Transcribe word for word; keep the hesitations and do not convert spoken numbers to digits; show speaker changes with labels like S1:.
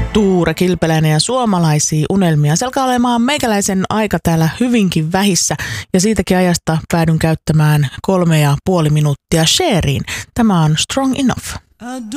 S1: Tuure Kilpeläinen ja suomalaisia unelmia. Se alkaa olemaan meikäläisen aika täällä hyvinkin vähissä ja siitäkin ajasta päädyn käyttämään kolme ja puoli minuuttia Cheriin. Tämä on Strong Enough.